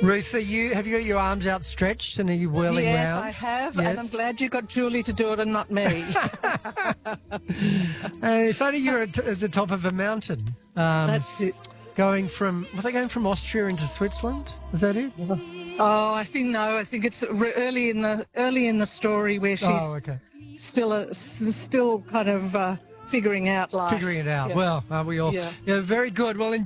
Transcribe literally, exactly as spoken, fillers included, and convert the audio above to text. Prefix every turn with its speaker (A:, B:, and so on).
A: Ruth, are you, have you got your arms outstretched and are you whirling
B: yes,
A: round?
B: I have,
A: Yes.
B: and I'm glad you got Julie to do it and not me.
A: Uh, if only you were at, at the top of a mountain. Um,
B: That's it.
A: Going from, were they going from Austria into Switzerland? Was that it?
B: Oh, I think no. I think it's re- early in the early in the story where she's
A: Oh, okay.
B: still a, s- still kind of uh, figuring out life.
A: Figuring it out.
B: Yeah.
A: Well, are we all?
B: Yeah.
A: Yeah, very good. Well,